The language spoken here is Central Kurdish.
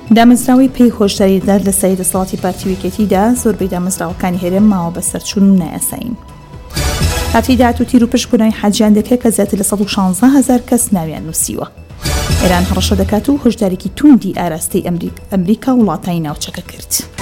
دامەزراوەی پێی هۆشداریدار لە سەیری دەسەڵاتی پارتی یەکێتیدا زۆربەی دامەزراوەکانی هێرێم ماوە بە سەرچوون نایاسایین. پارتی داهات و تیر و پشتبوونەوەی حاجیان دەکرێت کە زیاتر لە 116,000 کەس ناویان نووسیوە. ئێران هەڕەشە دەکات و هۆشدارێکی توندی ئاراستەی ئەمریکا وڵاتانی ناوچەکە کرد.